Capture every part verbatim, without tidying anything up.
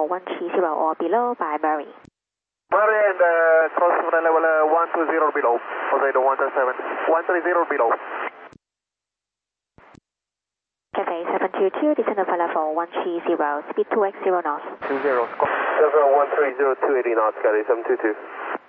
level one three zero or below by Murray. Murray and uh, cross flight level uh, one two zero below. Poseidon one seven, one three zero below. Cathay seven two two, descend of level one three zero, speed two x zero knots. two zero, squawk. seven one three zero, two eighty knots, Cathay seven two two.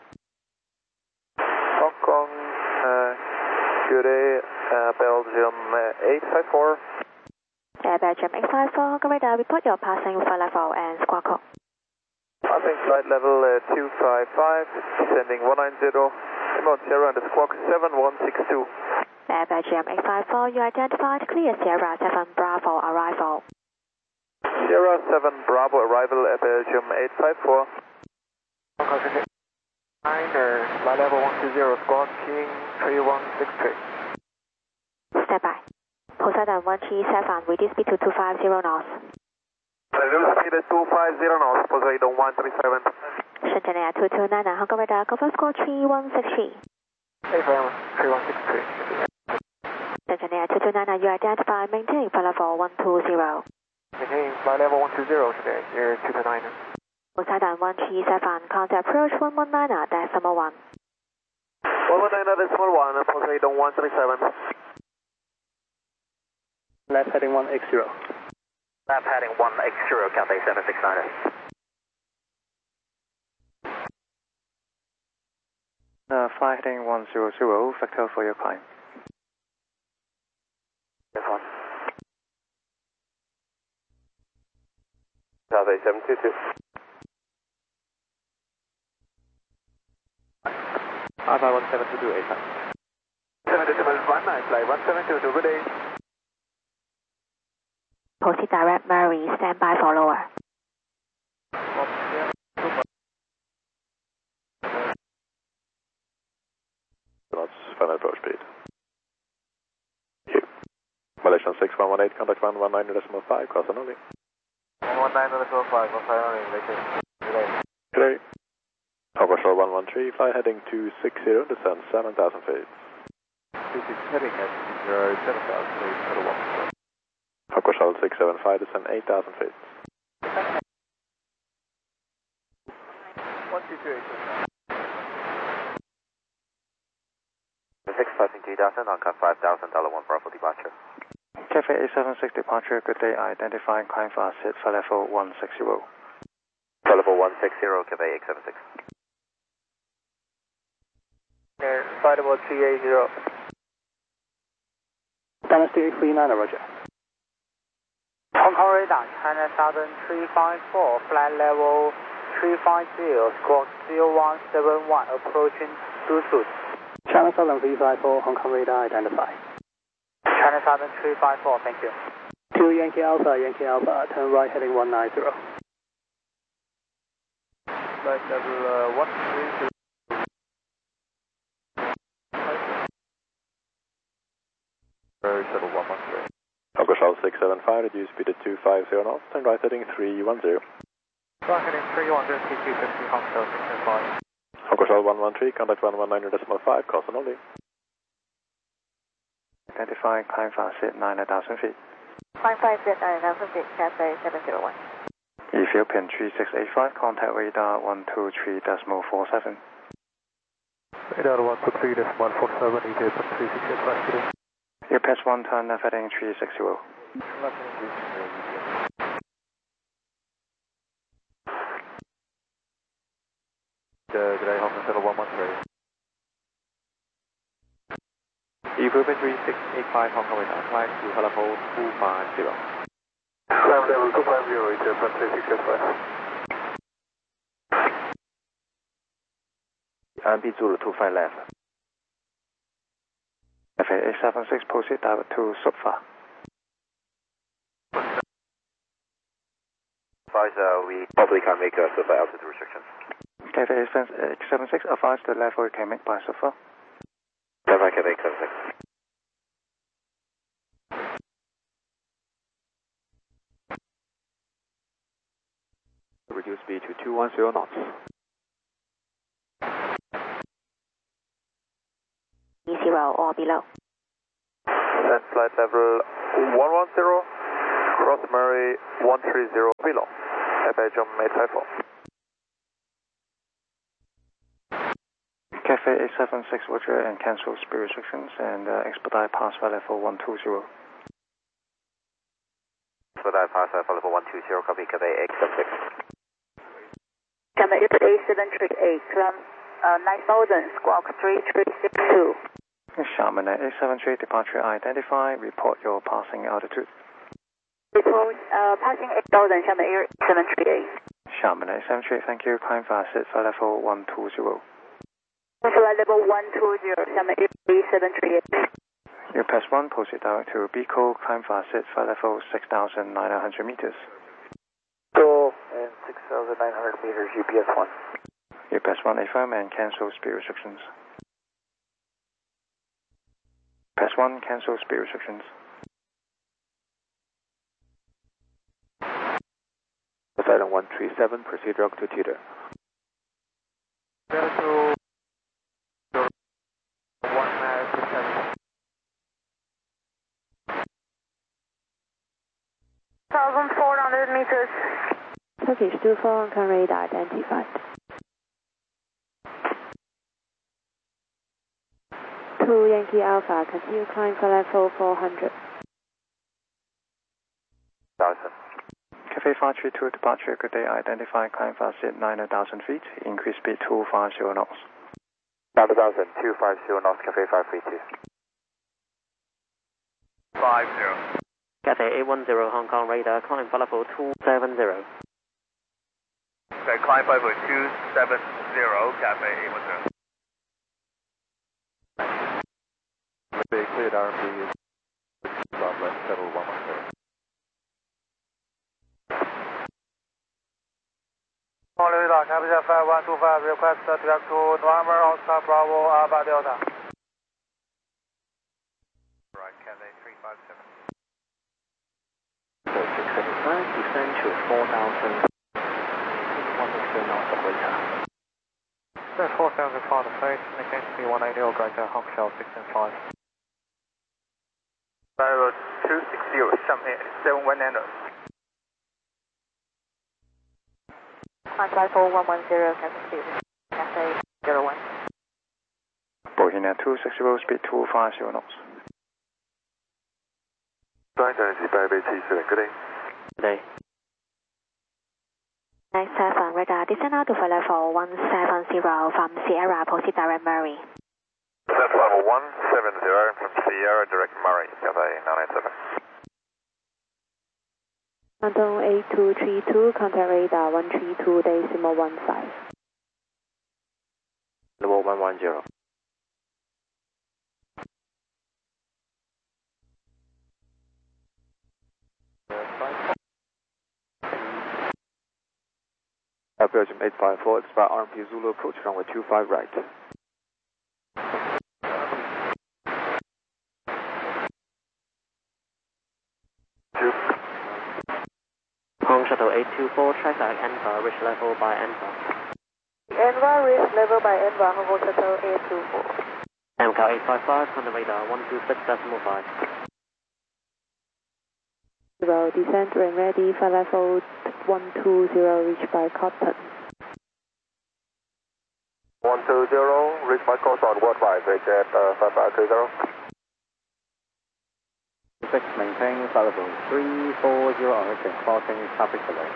Hong Kong, uh, good day, uh, Belgium uh, eight five four. Air Belgium eight five four, Hong Kong radar, report your passing flight level and squawk code. Passing flight level uh, two five five, descending one nine zero, Simon Sierra and the squawk seven one six two. Air Belgium eight five four, you identified clear Sierra seven Bravo arrival. Sierra seven Bravo arrival at Belgium eight five four. Hong Kong nine, uh, flight level one two zero, squawking three one six three. Stand by. Poseidon one three seven, reduce speed to two five zero knots. Reduce speed to two five zero knots, Poseidon one three seven. Shenzhen Air two two nine nine, Hong Kong radar, go for score three one six three. A F M three one six three. Shenzhen Air two two nine nine, you identify maintaining flight level one two zero. Maintaining flight level one two zero today, Air two two nine. Poseidon one three seven, contact approach one one nine decimal one. one one nine decimal one, Poseidon one three seven. Left heading one X zero. Left heading one X zero, Cathay seven six nine. Uh, flight heading one zero zero, vector for your climb. Yes, one. Cathay seven two two. Alpha one seven two two, A five. seven two two, one nine, flight one seven two two, good day. Proceed direct Murray, stand by for lower. Knots, final approach speed. Malaysian six one one eight, contact one one nine decimal five, cross and only. one one nine decimal five, one five only, later. Good day. Good day. Hong Shore one one three, fly heading two six zero, descend seven thousand feet. two six heading at zero seven thousand feet, total one. Hong Shore six seven five, descend eight thousand feet. one two two eight. six passing two thousand, on cut five thousand, dollar one Bravo departure. Cathay eight seven six departure, good day, identifying climb fast, hit flight level one six zero. Flight level one six zero, Cathay eight seven six. Air, flight level three eight zero. Dynasty eight three nine, roger. Hong Kong radar, China Southern three five four, flight level three five zero, squawk zero one seven one, approaching Dusut. China Southern three five four, Hong Kong radar identified. China Southern three five four, thank you. Two Yankee Alpha, Yankee Alpha, turn right heading one nine zero. Flight level uh, one three zero. Shuttle one one three. Hong Shore six seven five, reduce speed to two five zero knots, turn right heading three one zero. Right heading three one zero, T two fifty, Hong Shore six seven five. Hong Shore one one three, contact one one nine decimal five, cross and only. Identifying climb fast, hit nine thousand feet. Climb five jet nine thousand feet, Cathay seven zero one. Ethiopian three six eight five, contact radar one two three decimal four seven. Radar one two three decimal four seven, Ethiopian three six eight five today. You pass one turn, left heading three six zero. Good day, Hong Kong Shuttle one one three. Ethiopian three six eight five, Hong Kong radar, climb to level two five zero. Climb level two five zero, Ethiopian three six eight five. 安闭住了 two five left. Cathay eight seven six, proceed direct to Sopha. Advise, uh, we probably can't make uh, Sopha altitude restrictions. Cathay eight seven six, advise the level you can make by Sopha. Cathay eight seven six. Reduce speed to two one zero knots. Zero or below. Then flight level one one zero, cross Murray one three zero below. at Belgium eight five four. Cafe eight seven six Roger and cancel speed restrictions and uh, expedite pass flight level one two zero. Expedite pass flight level one two zero, copy Cafe eight seven six. Cafe eight seven three eight, climb uh, nine thousand, squawk three three six two. Charmin eight seven three departure identify, report your passing altitude. Report uh, passing eight thousand, Charmin Air eight seven three eight. Charmin eight seven three, thank you, climb fast at flight level one two zero. Flight level one two zero, Charmin Air eight seven three eight. You press one, proceed direct to Bico, climb fast at flight level six thousand nine hundred meters. Go and six thousand nine hundred meters, U P S one. You press one, affirm and cancel speed restrictions. Press one, cancel speed restrictions. Poseidon one three seven, proceed direct to Teeter. Zero two one nine six seven. one thousand four hundred meters. Turkish two four, on radar identified. two Yankee Alpha, continue climb for level four hundred. Thousand. Cafe five three two departure, good day, identify, climb fast at nine thousand feet, increase speed two five zero knots. nine thousand, two five zero knots, Cafe five three two. five zero. Cafe eight one zero, Hong Kong radar, climb for level two seven zero. Okay, climb level two seven zero, Cafe eight one zero. They cleared R M B, Southwest, settle one one zero. Radar, Capital five one two five, request direct to November, Oscar Bravo, Alpha Delta. Right, Cafe three five seven. six seven five, descend to four thousand one hundred knots of radar. Sir, four thousand five face, against P one eighty, Greater Hong Shell six and five. Barrow two six zero, seven one nine. On flight four one one zero, Cafe Cafe zero one. Boeing two six zero, speed two five zero knots. Flight energy, Barrow T seven, good day. Good day. nine seven, radar, descend now to flight level one seven zero from Sierra, proceed direct Murray. Descent level one seven zero from Sierra, direct Murray, Cafe nine nine seven. London eight two three two, contact radar one three two decimal one five. Level one one zero. Uh, Belgium eight five four, it's about R M P Zulu approach runway two five right. Hong Shuttle eight two four, track back Enva, reach level by Enva. Enva, reach level by Enva, Hong Shuttle eight two four. M C A L eight five five, on the radar one two six decimal five. Zero, descent when ready, flight level one two zero, reach by Cotton. one two zero, reach by Cotton, one five, reach at uh, five five three zero. six, maintain flight level three four zero, origin, crossing traffic below.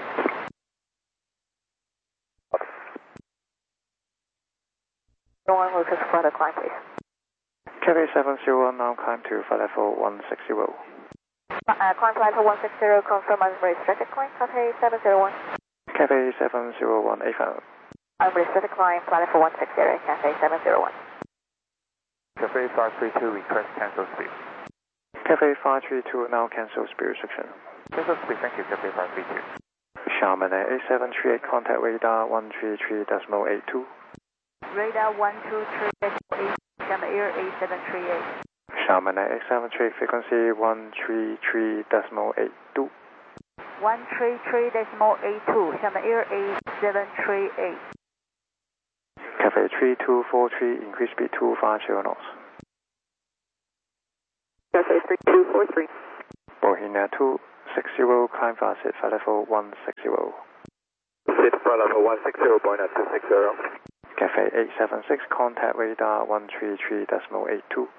One will just further climb, please. Cafe seven zero, now climb to flight level one six zero. Uh, climb flight level one six zero, confirm unrestricted climb, Cafe seven zero one. Cafe seven zero one, affirm. Unrestricted climb, flight level one six zero, Cafe seven zero one. Cafe five three two, request cancel speed. Cafe five three two, now cancel speed restriction. Cancel speed, thank you, Cafe five three two. Charmin eight seven three eight, contact radar one three three decimal eight two. Radar one two three decimal eight, Charmin Air eight seven three eight. Charmin eight seven three, frequency one three three decimal eight two. one three three decimal eight two, Charmin Air eight seven three eight. Cafe three two four three, increase speed two five zero knots. Cafe three two four three. Boeing two six zero, climb fast at flight level one six zero. Hit flight level one six zero, Boeing at two six zero. Cafe eight seven six, contact radar one three three point eight two.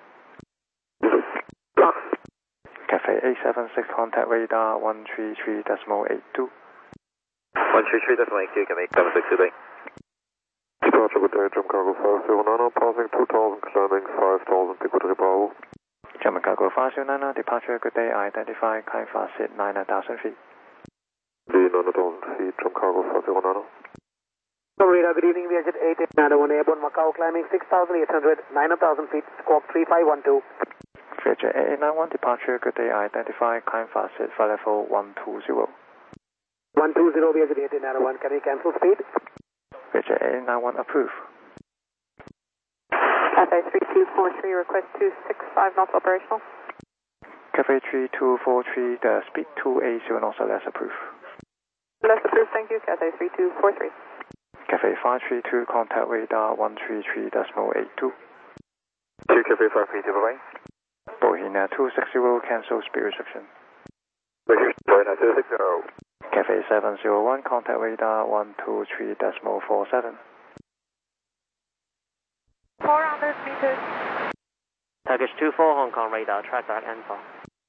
Cafe eight seven six, contact radar one three three point eight two. one three three point eight two, can make seven six today. Departure good day, Jump Cargo five zero nine, passing two thousand, climbing five thousand, Equator Bravo. Jump Cargo five zero nine, departure good day, identify, climb fast at nine thousand feet. The nine thousand feet, Jump Cargo five zero nine. Radar, good evening, Vietjet eight eight nine one, airborne Macau, climbing six thousand eight hundred, nine thousand feet, squawk three five one two. Vietjet eight eight nine one, departure good day, identify, climb fast at flight level one two zero. one two zero, Vietjet eight eight nine one, can you cancel speed? Vietjet eight eight nine one, approve. Cathay three two four three, request two six five knots operational. Cafe three two four three, the speed two eighty knots or less, approve. Less approved, thank you, Cathay three two four three. Cafe five three two, contact radar one three three point eight two. two Cafe five three two, bye-bye. Boeing two six zero, cancel speed restriction. Boeing at two six zero. Cafe seven zero one, contact radar one two three point four seven. four hundred meters. Turkish two four, Hong Kong radar, track back and fall.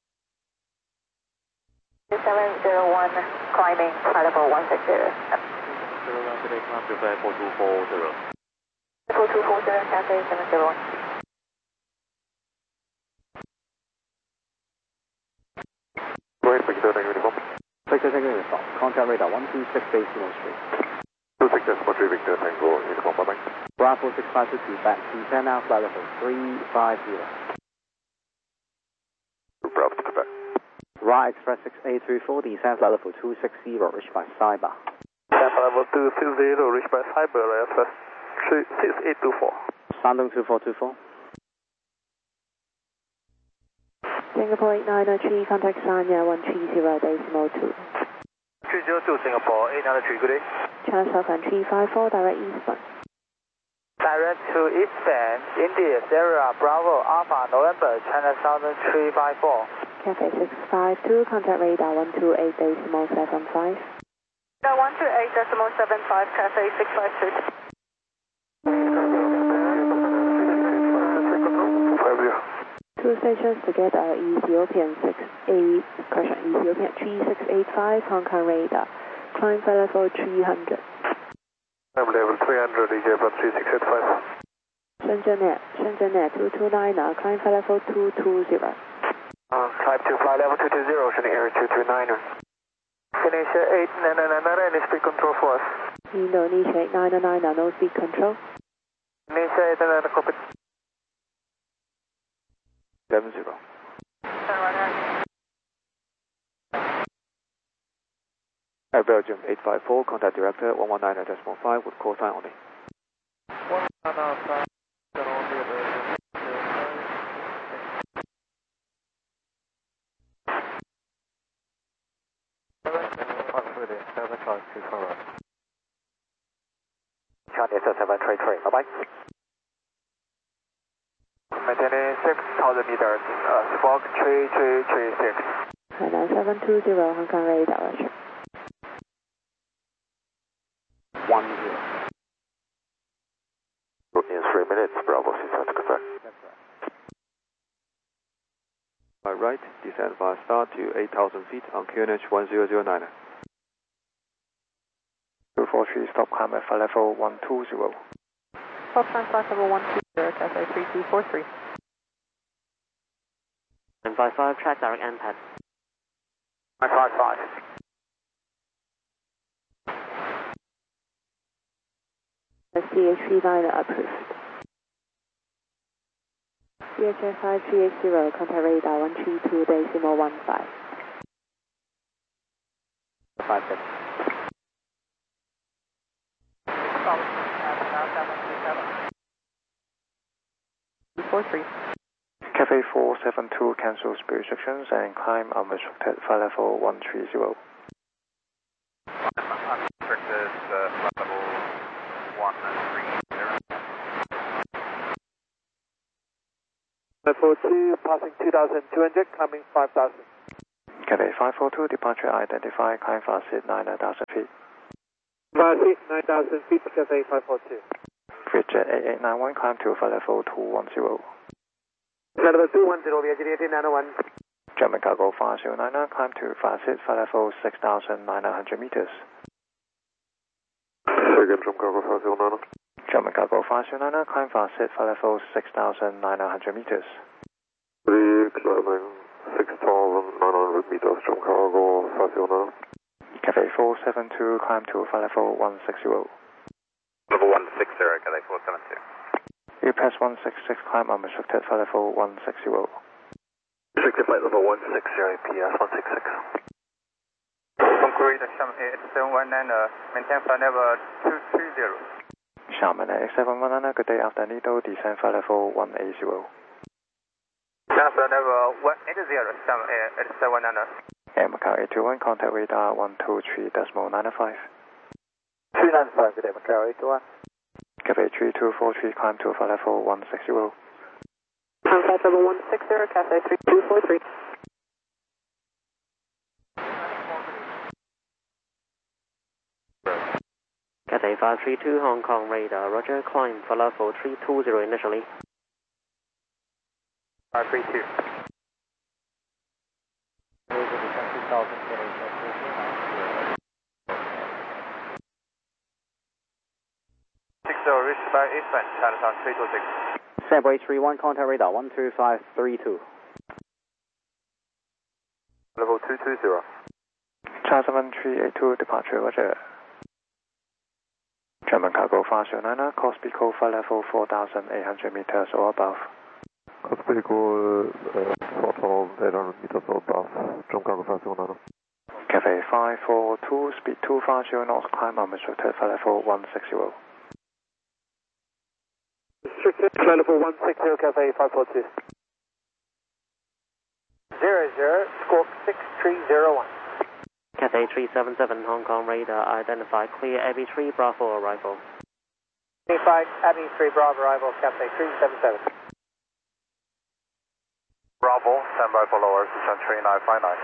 seven zero one, climbing, flight level one six zero. zero one today, climb to flight four two four zero. four two four zero, Cathay seven zero one. Go ahead, Victor, thank you, uniform. Victor, thank you, uniform. Contact radar one two six decimal three. two six decimal three, Victor, Tango, uniform, bye-bye. Bravo six five two two, back to ten now, flight level three five zero. Bravo to Quebec. Right Express six eight three four, descend flight level two six zero, reached by Cyber. Descend flight level two six zero, reached by Cyber, Express six eight two four. Shandong two four two four. Singapore eight nine three, contact Sanya one three zero decimal two. three zero two Singapore, eight nine three, good day. China Southern three five four, direct eastbound. Direct to eastbound, India, Sierra, Bravo, Alpha, November, China Southern three five four. Cathay six five two, contact radar one two eight decimal seven five. one two eight decimal seven five, Cathay six five two. Two stations together, Ethiopian six eight, correction, Ethiopian three six eight five, Hong Kong radar. Climb flight level three hundred. I'm level three hundred, E J from three six eight five. Shenzhen Air, Shenzhen Air two two nine, climb flight level two two zero. Uh, climb to flight level two two zero, Shenzhen Air two two nine. Indonesia eight nine nine nine nine, any speed control for us. Indonesia eight nine nine, no speed control. Indonesia eight nine nine, copy. seven zero. Air Belgium eight five four, contact director one one nine decimal five with call sign only. one one nine five, seven five two four. Charlie seven three three, bye-bye. Maintaining six thousand meters, uh, squawk three three three six. China seven two zero, Hong Kong radar, roger. one zero. In three minutes, Bravo six five to Quebec. That's right. By right, descend via star to eight thousand feet on Q N H one zero zero nine. two four three, stop climb at flight level one two zero. Stop climb flight level one two zero, Cathay three two four three. And five five, track direct and pad. nine five five. The C H three nine approved. C H F five three eight zero, contact radar one three two decimal one five. five six. four three. Cafe four seven two, cancel speed restrictions and climb unrestricted flight level one three zero. Unrestricted uh, flight level one three zero. Level two, passing two thousand two hundred, climbing five thousand. Cafe five four two, departure identified, climb fast at nine thousand feet. Varsity, nine thousand feet, Cathay five four two. Bridget eight eight nine one, climb to flight level two one zero. Flight level two one zero, Vietjet eight eight nine one. German cargo five zero nine nine, climb to Facet, flight level six thousand nine hundred meters. Again, German cargo five zero nine nine. German cargo five zero nine nine, climb Facet, flight level six thousand nine hundred meters. Three, climbing six thousand nine hundred meters, German cargo five zero nine nine. Cathay four seven two, climb to flight level one six zero. Level one six zero, Cathay four seven two. You pass one six six, climb unrestricted flight level one six zero. Restricted flight level one six zero, P S one six six. From Korea to Shanghai eight seven one nine, uh, maintain flight level two three zero. Xiamen eight seven one nine, good day after Nido, descend flight level one eight zero. Descend flight level one eight zero, Shanghai eight seven one nine. Air Macau eight two one, contact radar one two three decimal nine five. three nine five, good day, Macau eight two one. Cathay three two four three, climb to flight level one six zero. Contact level one six zero, Cathay three two four three. Cathay five three two, Hong Kong radar, roger, climb for level three two zero initially. five three two. six zero, reached by Eastern, Chinatown three two six. Sandway three one, contact radar one two five three two. Level two two zero. China seven three eight two, departure, roger. German cargo five zero nine nine, course Pico flight level four thousand eight hundred meters or above. Course Pico uh, four thousand eight hundred meters or above, German cargo five zero nine nine. Cathay five four two, speed two five zero knots, climb unrestricted flight level one six zero. Restricted flight level one six zero, Cathay five four two. zero zero, squawk six three zero one. Cathay three seven seven, Hong Kong radar, identify clear Abbey three Bravo arrival. Identified Abbey three Bravo arrival, Cathay three seven seven. Bravo, standby for lower, Sichuan three nine five nine.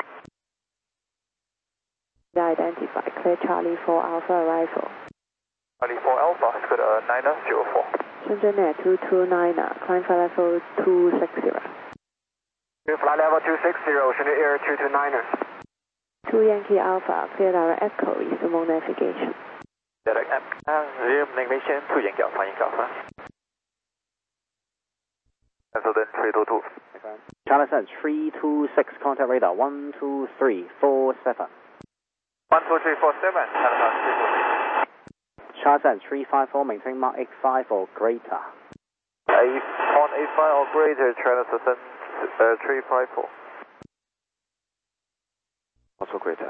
Identify clear Charlie four Alpha arrival. Charlie four Alpha, good, uh, nine zero four. Shenzhen Air two two nine, climb flight level two six zero. Flight level two six zero, Shenzhen Air two two nine. two Yankee Alpha, clear direct echo, resume navigation. Direct resume navigation, two Yankee Alpha, Yankee Alpha. Cancel then, three two two. China Sun three two six, contact radar one two three four seven. one two three four seven, China three two three. China Sun three five four, maintain Mark eight five or greater. eight, on eight five or greater, China Sun uh, three five four. Also greater.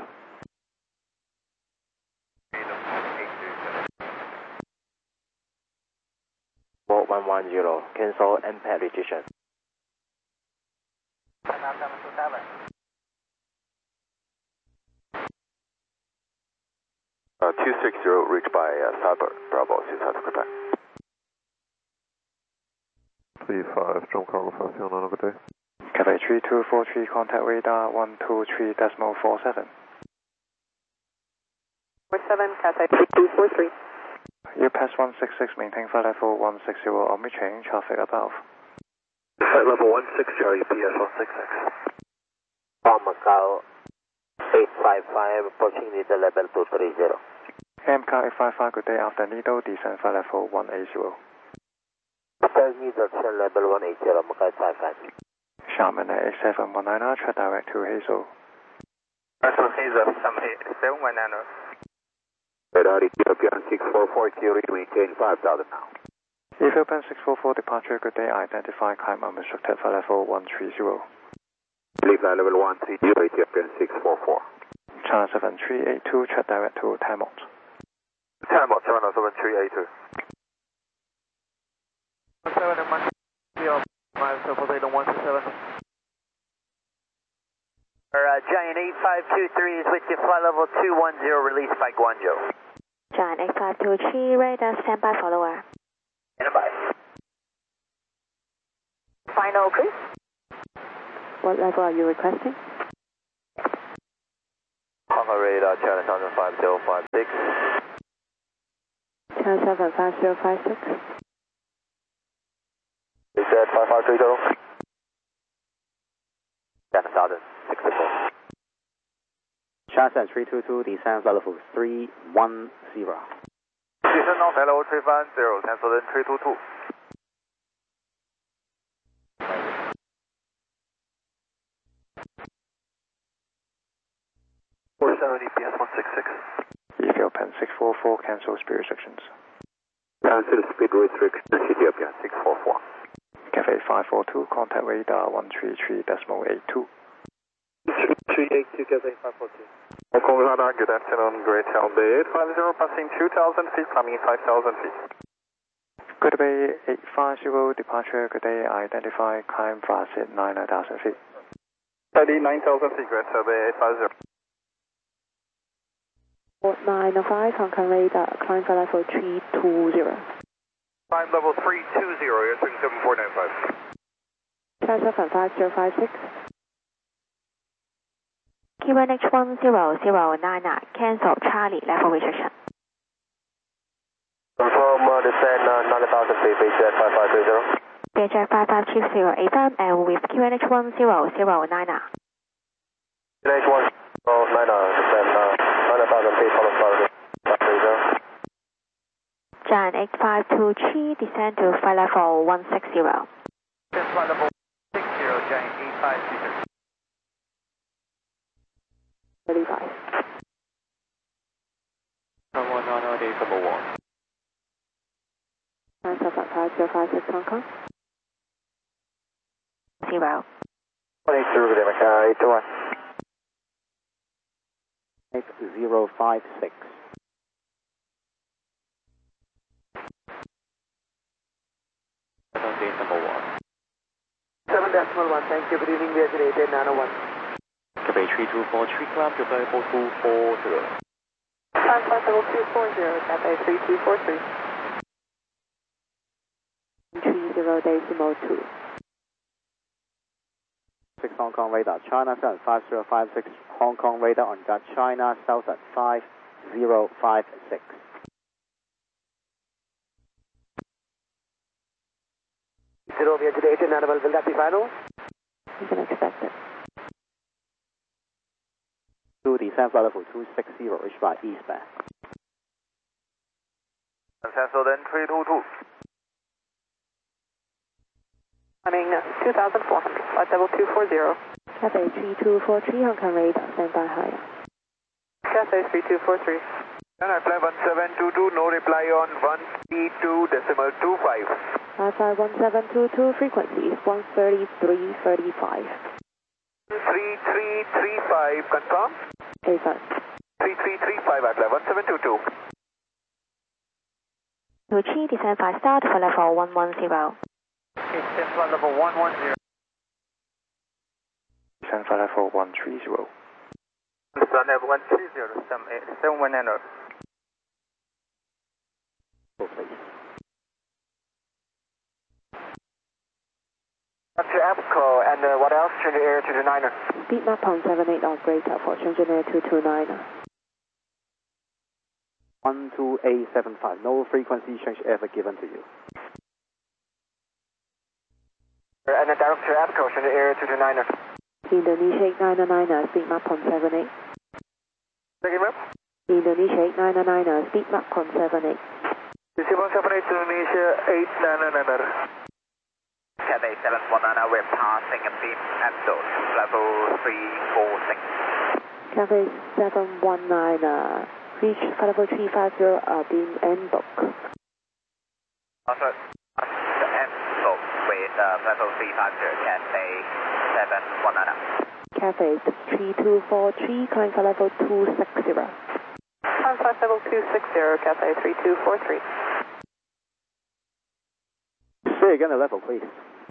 four one one zero, cancel M P A D registration. seven two seven. Uh, two six zero, reached by uh, Cyber, Bravo, South Quebec. three five, German cargo five zero nine, good day. Cathay three two four three, contact radar one two three decimal four seven. four seven, Cathay three two four three. You pass one six six, maintain flight level one six zero, on change, traffic above. Flight level one six zero, U P S one six six. From Macau eight five five, approaching Nido level two three zero. M C A eight five five, good day after Nido, descend flight level one eight zero. After Nido, descend level one eight zero, Macau eight five five. Xiamen eight seven one nine, track direct to Hazel. Hazel, Hazel, some eight seven one nine. Radar Ethiopian six four four, Q retain five thousand now. Ethiopian six four four, departure, good day, identify climb unrestricted flight level one three zero. Leave flight level one three zero, Ethiopian six four four. China seven three eight two, track direct to Tamot. Tamot, China seven three eight two. seven and one zero, miles for Potato one two seven. Uh, Giant eight five two three is with you, flight level two one zero, released by Guangzhou. Giant eight five two three, radar standby follower. Standby. Final cruise. What level are you requesting? Honda radar, China Southern five zero five six. China seven five zero five six. Is that five five three zero? China Southern six four. China seven three two two, descend flight level three one zero. Descend on flight level three one zero, China Southern three two two. four seventy P S one six six. Ethiopian six four four, cancel speed restrictions. Cancel speed restriction, Ethiopia six four four. Cafe five four two, contact radar one three three decimal eight two. three eight two, Cafe five four two. Hong Kong radar, good afternoon, Great Hell Bay eight five zero, passing two thousand feet, climbing five thousand feet. Good Bay eight five zero, departure, good day, identify, climb fast at nine thousand feet. Steady nine thousand feet, Great Hell Bay eight five zero. nine oh five, Hong Kong radar, climb flight level three two zero. Climb level three two zero, you're three seven four nine five. China seven five zero five six. Q N H one zero zero nine, cancel Charlie level restriction. Confirm uh, descend uh, nine thousand feet, Beijing five five three zero. Beijing five five two zero A M and with Q N H one zero zero nine. Q N H one zero nine, descend uh, nine thousand feet, follow flight five three zero. Jan eight five two three, descend to flight level one six zero. Descend flight level six zero, Jan eight five two three. thirty-five. one nine nine eight number one. China seven five zero five six, Hong Kong. Zero. one eight zero, good day, Macau eight two one. eight zero five six. Gate number one. seven decimal one, thank you. Good evening, we are at eight eight nine oh one. Cafe three two four three, climb to flight level two four zero. Climb flight level two four zero, Cafe three two four three. three zero decimal two. six Hong Kong radar, China seven five zero five six, Hong Kong radar on guard, China Southern five zero five six. Zero, we are today eight eight nine oh one, will that be final? You can expect it. To descend flight level two six zero, reach by eastbound. China Southern three two two. Climbing two thousand four hundred, flight level two four zero. Cafe three two four three, Hong Kong radar, standby higher. Cafe three two four three. And I fly one seven two two, no reply on one three two decimal two five. Alpha one seven two two, frequency is one thirty-three thirty-five. three three three five, confirm? A five. three three three five, I fly one seven two two. Uchi, descend five start for level one one zero. Descend flight level one one zero. Descend flight level one three zero. Descend level one three zero, seven one nine zero. Please. Up to APCO, and uh, what else? Change the air to the niner. Speed map point seven eight on greater for engineer two two nine. one two eight seven five, no frequency change ever given to you. And the direct to APCO, change the air to the niner. Indonesia eight nine nine, speed map point seven eight. Second map? Indonesia eight nine nine, speed map point seven eight. seven seven eight, Indonesia eight nine nine. Cathay seven one nine, we're passing a beam cancel, level three four six. Cathay seven one nine, uh, reach flight level three five zero, uh, beam and book. Also, the end book with uh, level three five zero, Cathay seven one nine. Cathay three two four three, climb flight level two six zero. Climb flight level two six zero, Cathay three two four three. Say again the level, please.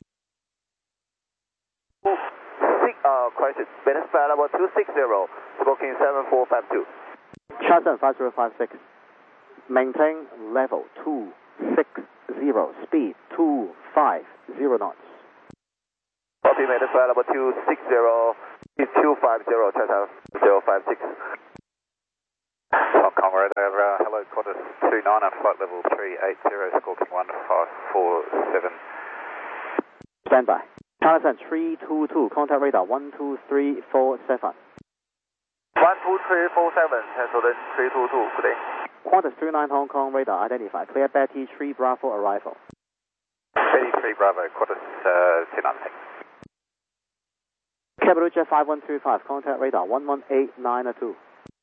Six, uh, question. Business flight level two six zero, booking seven four five two. China five zero five six. Maintain level two six zero, speed two five zero knots. Copy, business flight level two six zero, is two five zero, China zero five six. Hong Kong radar, uh, hello, Qantas two nine on flight level three eight zero, Scorpion one five four seven. Stand by. Charleston three two two, contact radar one two three four seven. one two three four seven, Charleston three two two, good day. Qantas two nine Hong Kong radar identified. Clear Betty three Bravo arrival. Betty three Bravo, Qantas uh, two nine, thanks. Capital Jet five one two five, contact radar one one eight nine two.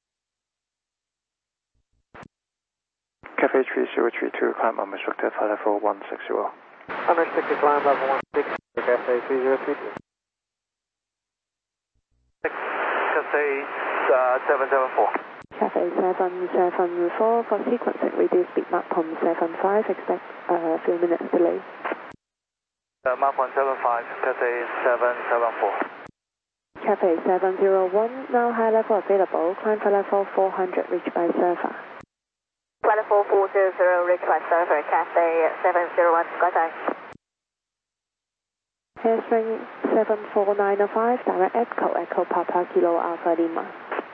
Cafe three zero three two, climb unrestricted, flight level one six zero. Unrestricted climb level one six zero, Cafe three zero three two. Cafe uh, seven seven four. Cafe seven seven four for sequencing, reduce speed Mach one seven five, expect a few minutes delay. Uh, Mach one seven five, Cafe seven seven four. Cafe seven zero one, now high level available, climb flight level four hundred, reached by surfer. Flight level four hundred, reached by surfer, Cafe seven zero one, contact. Hairspring seven four nine oh five, direct Echo, Echo Papa Kilo Alpha Lima.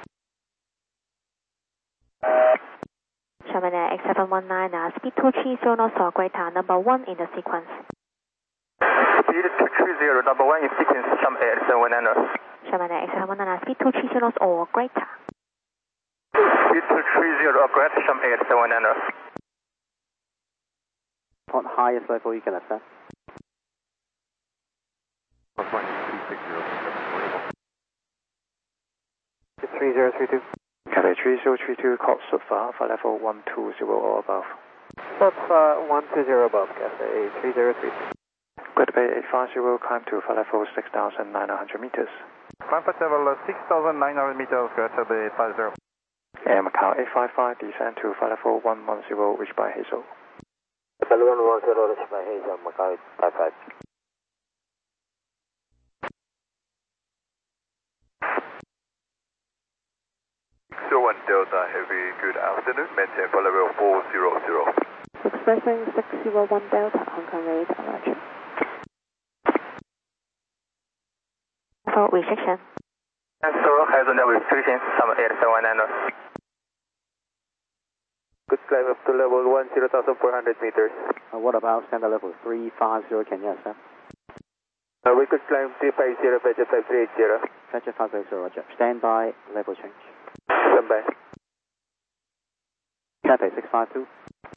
Sherman Air X seven one nine, uh, speed two three zero knots or greater, number one in the sequence. Speed two three zero, number one in sequence, Sherman Air X seven one nine. Sherman Air X seven one nine, uh, speed two three zero knots or greater. Speed two three zero, or greater, Sherman Air X seven one nine. On highest level you can accept. three zero three two. Cafe three zero three two, call Sufa, flight level one two zero or above. Sufa one two zero above, Cafe three zero three two. Great Bay eight five zero, climb to flight level six thousand nine hundred meters. Climb flight level six thousand nine hundred meters, Greater Bay five zero. Air Macau eight five five, descend to flight level one one zero, reached by Hazel. one one zero, reached by Hazel, Macau eight five five. zero one Delta Heavy, good afternoon, maintain flight level four zero zero. Expressing six zero one Delta, Hong Kong radar, roger. For restriction. Zero has no restrictions, Sherman Air seven one nine. Good climb up to level one zero thousand four hundred meters. Uh, what about standard level three five zero, can you accept? Uh, we could climb three five zero, budget five three eight zero. Budget five three zero, roger. Stand by, level change. Stand by. Cathay six five two.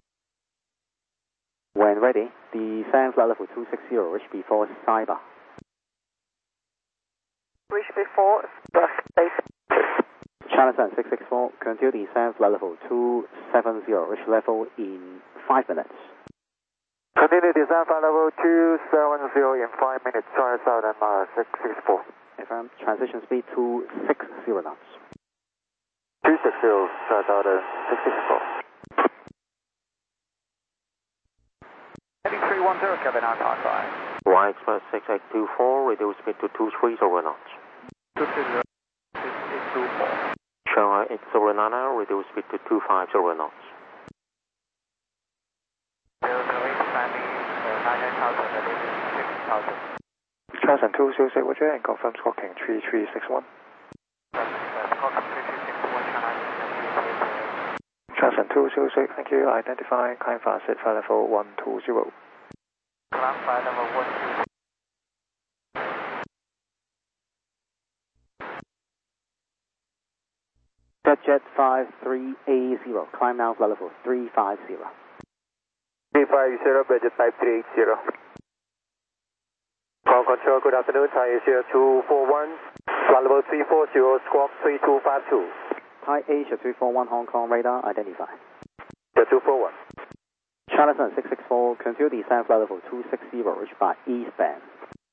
When ready, descend flight level two six zero, reach before Cyber. Reach before, Charleston six six four, continue descend flight level two seven zero, reach level in five minutes. Continue descent flight level two seven zero in five minutes, Charleston uh, six six four. Affirm, transition speed two six zero knots. two six zero, Charleston six six four. Heading three one zero, Kevin on contact. Y Express six eight two four, reduce speed to two three zero knots. two three zero, six eight two four. Shanghai eight zero nine, reduce speed to two five zero knots. Charleston two zero six, Roger, and confirm squawking three three six one. Charleston two zero six, thank you. Identify, climb fast at flight level one two zero. Climb flight level one two zero. Jet five three A zero, climb now flight level three five zero. three five zero, budget five three eight zero. Ground control, good afternoon, Thai Asia two four one, flight level three four zero, squawk three two five two. Thai Asia three four one Hong Kong radar identified. Yeah, two four one. Charleston six six four, continue descend flight level two six zero, reach by eastbound.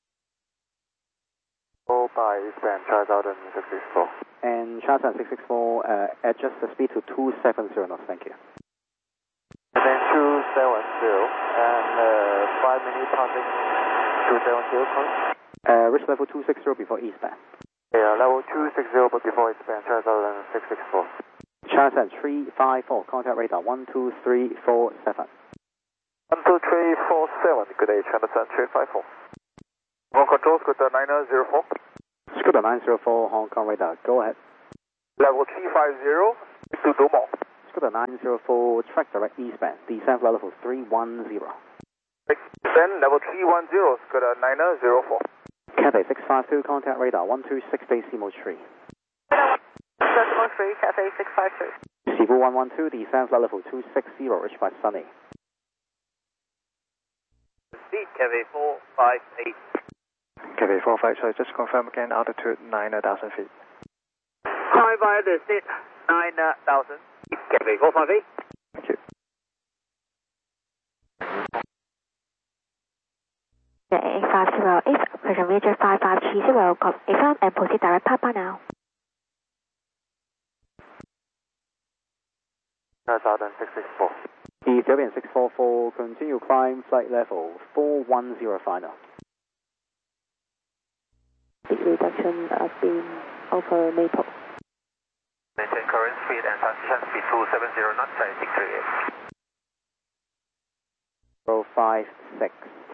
Oh, by eastbound, Charleston six six four. And Charleston six six four, uh, adjust the speed to two seven zero knots, thank you. And then two seven zero, and uh, five minutes pounding two seven zero, correct? Uh, reach level two six zero before eastbound. Yeah, level two six zero, but before eastbound, Charleston six six four. Charleston three five four, contact radar one two three four seven. one two three four seven, good day, Charleston three five four. Ground control, Scooter nine zero four. Scooter nine zero four, Hong Kong radar, go ahead. Level three five zero, to Dumont. Scooter nine zero four, track direct eastbound, descend flight level three one zero. Descend level three one zero, Scooter nine zero four. Cathay six five two, contact radar one two six decimal three. Decimal three, Cathay six five two. Cebu one one two, descend flight level two six zero, reached by Sunny. Speed Cathay four five eight. Cathay four five, so just confirm again, altitude nine thousand feet. Hi via the seat nine thousand. Cathay four five eight. Thank you. eight five zero eight, operation Vietjet five five three zero, copy affirm and proceed direct Papa now. Southern six six four. Ethiopian six four four, continue climb flight level four one zero final. Speed reduction uh, beam over Maple. Maintain current speed and transition speed two seven zero knots, six three eight. zero five six.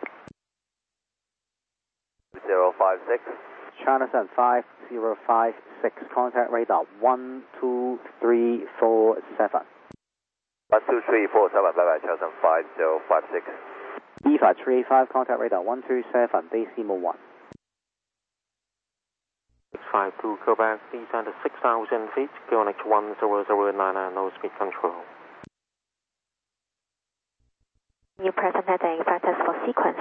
zero five six. China Sun five zero five six, contact radar one two three four seven. one two three four seven, bye bye, China Sun five zero five six. E five three eight five, contact radar one two seven, decimal one. six five two, go back, descend to six thousand feet, Q N H one zero zero nine, no speed control. New present heading factors for sequence.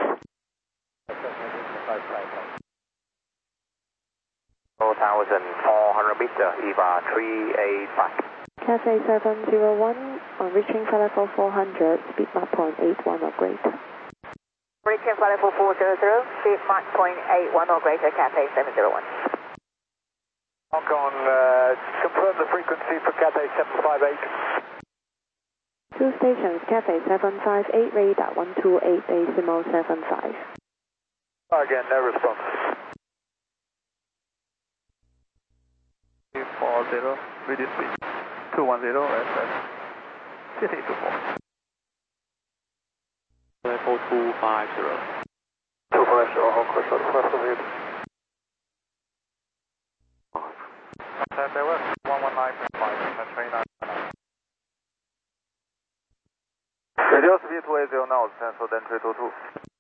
four thousand four hundred meter, E V A three eight five. Cathay seven zero one, on reaching flight level four hundred, speed Mach point eight one or greater. Reaching flight level four hundred, speed Mach point eight one or greater, Cathay seven zero one. Hong Kong, uh, confirm the frequency for Cathay seven five eight. Two stations, Cathay seven five eight, radar one two eight decimal seven five. Again, no response. two four zero, reduce speed. two one zero, S S. City two four. Level two five zero. two five zero, Hong Kong, short first of it. Cathay West, one one nine point five, Cathay nine. Radio speed two eight zero knots, cancel entry two two.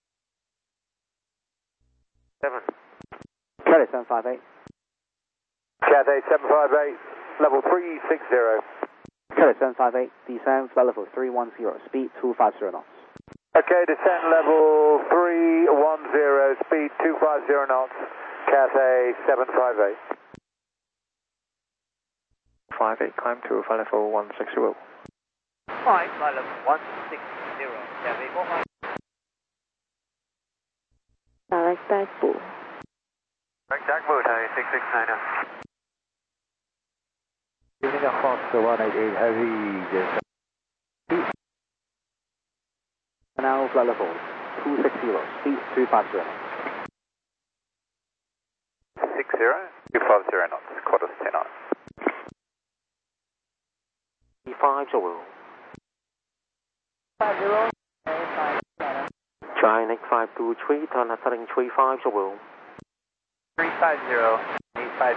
seven. Cathay seven five eight. Cathay seven five eight, level three six zero. Cathay seven five eight, descend flight level three one zero, speed two five zero knots. Okay, descend level three one zero, speed two five zero knots, Cathay seven five eight. five eight, climb to flight level one six zero. Flight level one six zero, Cathay four five. Direct back bull. Direct back bull, Cathay six six nine. Using a Foster one eight eight heavy. Now flight level two six zero, speed two five zero. six zero, two five zero knots, quarters ten knots. E five zero. five zero. China five two three, turn at setting three five zero. three five zero, eight five.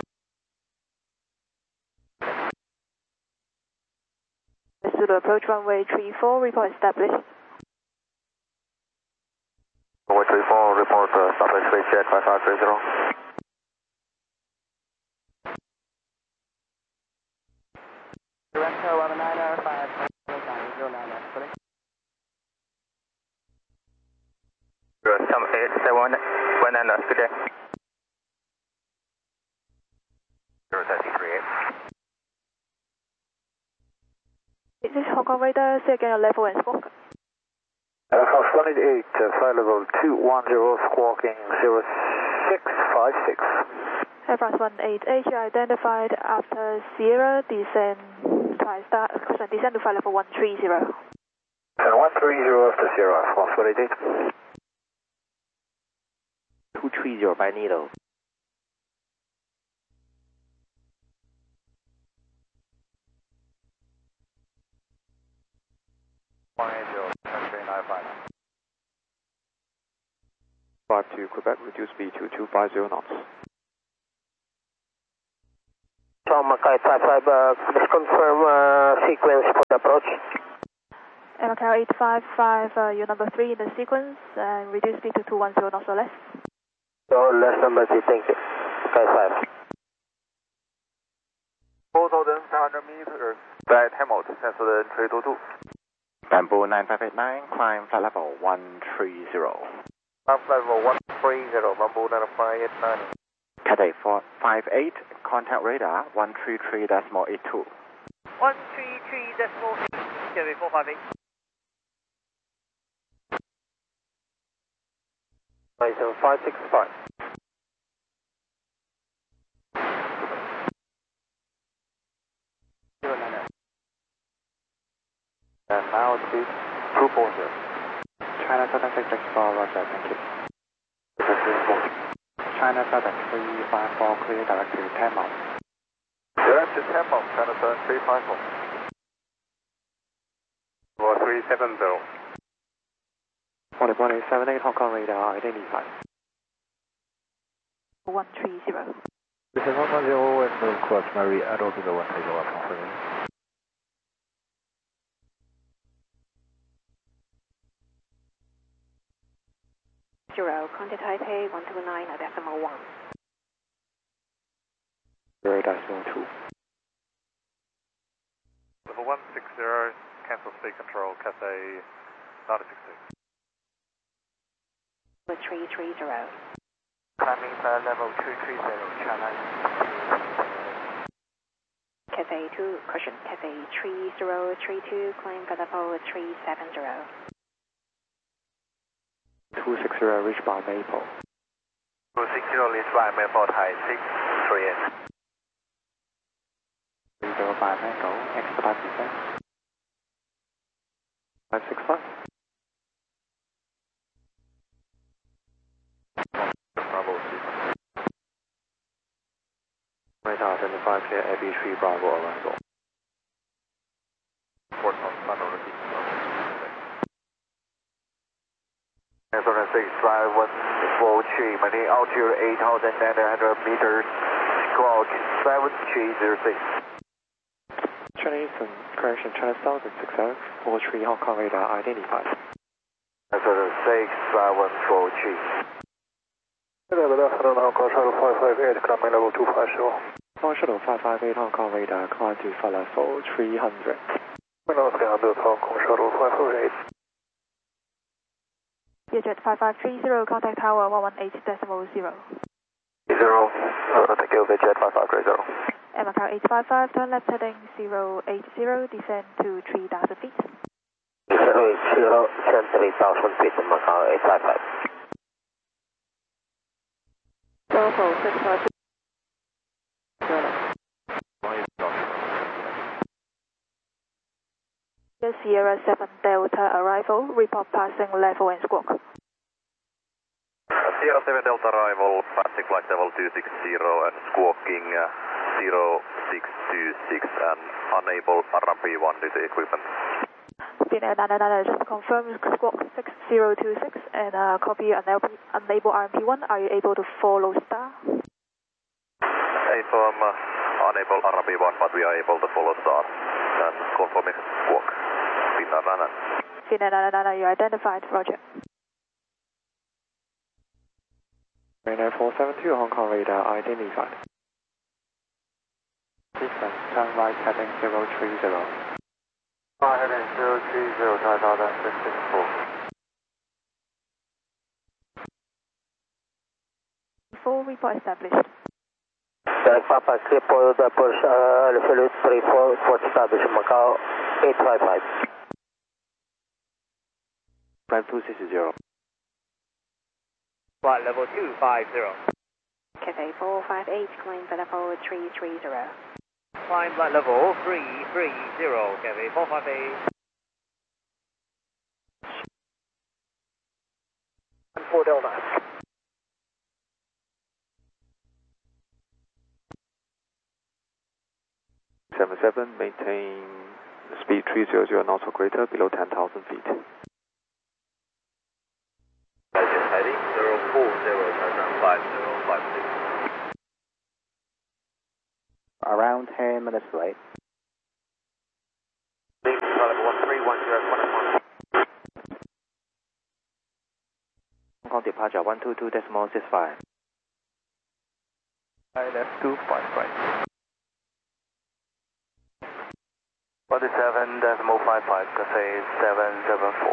Zulu approach runway three four, report established. Runway three four, report uh, established, Vietjet five five three zero. Director one nine five zero nine, please. Some eight seven one and good day. zero thirty three eight. This is Hong Kong radar, say again your level and squawk. Uh, Fox one eight eight, uh, flight level two one zero, squawking zero six five six. Air France one eight eight, you identified after Sierra, descend, try start, descend to flight level one three zero. And one three zero after Sierra, Fox one eight eight. two three zero by Needle. one eight zero, three nine five. five two, Quebec, reduce speed to two five zero knots. Thomas Kite five five, uh, please confirm uh, sequence for the approach. Macau eight five five, uh, you're number three in the sequence, and reduce speed to two one zero knots or less. So less number three, thank you. Kite five. four thousand five hundred meters, right Hamilton, Cessna three two two. Bamboo nine five eight nine, climb flight level one three zero. Climb flight level one three zero, Bamboo nine five eight nine. Cathay four five eight, contact radar one three three decimal eight two. one three three decimal eight, Cathay four five eight. Horizon five six five. And now speed two four zero. China Southern six six four, roger, thank you. China Southern three five four, clear direct to ten miles. Direct to ten miles, China Southern three five four. four three seven zero. one one eight seven eight, Hong Kong radar identified. one three zero. This is one one zero West Coast, Mary, Adult to the one three zero, confirming. Zero, contact Taipei one two nine decimal one. Zero decimal two. Level one six zero, cancel speed control, Cathay nine six six. three three zero. Climbing flight level two three zero, China. Cathay two, caution, Cathay three zero three two, climb flight level three seven zero. two six zero, reach by Maple. two six zero, reach by Maple, Thai six three eight. three zero five, Mango, expedite descent. five six five. Bravo six. Radar identified clear A B three Bravo arrival. Port on Thunder Repeat. Cessna six five one four three, maintain altitude eight thousand nine hundred meters, squawk seven three zero six. Chinese and correction, China Southern six zero four three, Hong Kong radar identified. Cessna six five one four three. Good afternoon, Hong Kong Shuttle five five eight, climbing level two five zero. Hong Kong Shuttle five five eight, Hong Kong radar, climb to flight level three hundred. Windows three hundred, Hong Kong Shuttle five five eight. Learjet five five three zero, contact tower one one eight decimal zero. Zero, uh, thank you, Learjet five five three zero. Macau eight five five, turn left heading zero eight zero, descend to three thousand feet. zero eight zero, descend three thousand feet, Macau eight five five. Golfo six four two. Sierra seven Delta arrival, report passing level and squawk. Sierra seven Delta arrival, passing flight level two six zero and squawking uh, zero six two six and unable R M P one due to equipment. Finnair nine nine nine, just confirm squawk six zero two six and uh, copy unable, unable R M P one. Are you able to follow star? Inform uh, unable R M P one, but we are able to follow star and confirming squawk. Finnair nine nine. Finnair nine nine nine, you identified, roger. Ryanair four seven two, Hong Kong radar identified. Sequence, turn right heading zero three zero. Right heading zero three zero, Thai Southern six six four. Full report established. Direct Papa, clear for the push, uh, resolute three four, port established, Macau eight five five. Flight two six zero. Flight level two five zero. Cathay four five eight, climb flight level three three zero. Climb flight level three three zero, Cathay four five eight. And four Delta. seven seven, maintain speed three hundred knots or greater, below ten thousand feet. Heading zero four zero, five zero five six. Around ten minutes late. one three one zero one one. Hong Kong departure one two two decimal six five. I left two five right. forty-seven decimal five five, Cathay seven seven four.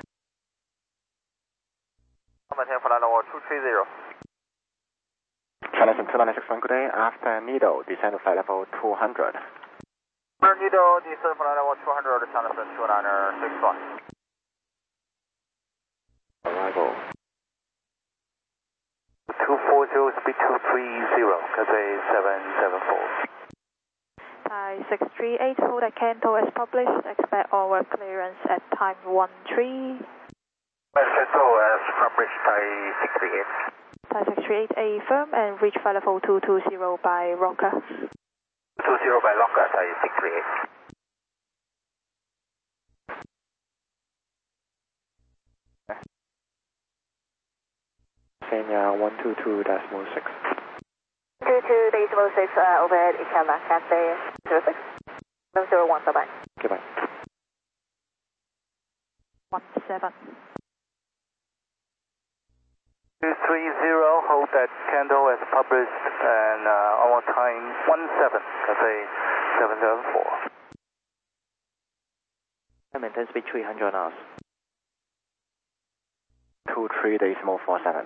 Maintain flight level two three zero. China two nine six one, good day. After Nido, descend to flight level two hundred. Nido, descend flight level two hundred, China two nine six one. Arrival. two four zero, speed two three zero, Cathay seven seven four. Thai six three eight, hold at Kanto as published. Expect onward clearance at time one three. Kanto as published, Thai six three eight. Thai six three eight, A firm and reach flight level two two zero by Rocker. two zero by Rocker, Thai six three eight. Kenya one two two decimal six. two two decimal six, uh, overhead, Ikama, Cathay zero six. seven zero one, bye bye. Okay, bye. one seven. two three zero, hold at Kanto as published, and uh, our time one seven, Cathay seven seven four. Maintain speed three hundred knots. two three decimal four seven.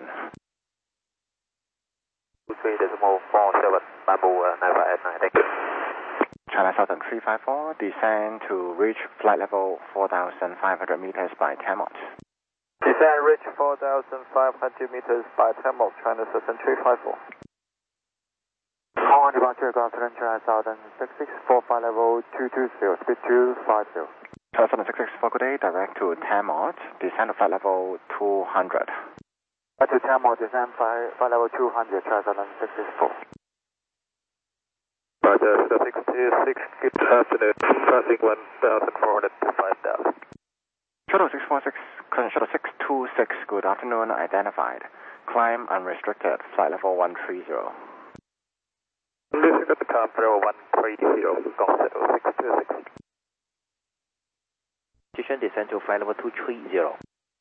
two three decimal four seven, Bamboo uh, nine five eight nine, thank you. China Southern three five four, descend to reach flight level four thousand five hundred meters by ten knots. Descend reach four thousand five hundred meters by ten knots, China Southern three five four. Hong Kong departure, good afternoon, China Southern six six four, flight level two two zero, speed two five zero. China Southern six six four, good day, direct to ten knots, descend to flight level two hundred. Right to ten knots, descend flight, flight level two hundred, China Southern six six four. Roger, six two six, good afternoon, passing one thousand four hundred to five thousand. Shuttle six four six, current shuttle six two six, good afternoon, identified. Climb unrestricted, flight level one three zero. Listen at the climb level one three zero, Gong Settle six two six. Position descend to flight level two three zero.